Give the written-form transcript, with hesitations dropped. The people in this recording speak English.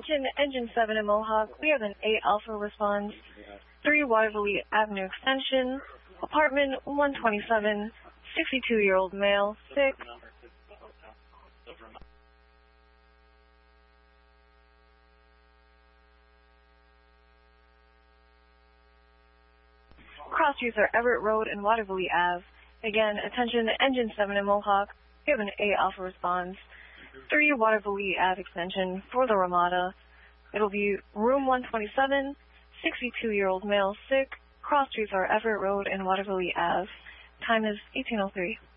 Attention, Engine 7 in Mohawk. We have an 8 Alpha response. 3 Waterville Avenue Extension. Apartment 127. 62-year-old male. Sick. Cross streets are Everett Road and Waterville Ave. Again, attention, Engine 7 in Mohawk. We have an 8 Alpha response. 3 Waterville Ave extension for the Ramada. It'll be room 127, 62-year-old male sick. Cross streets are Everett Road and Waterville Ave. Time is 18:03.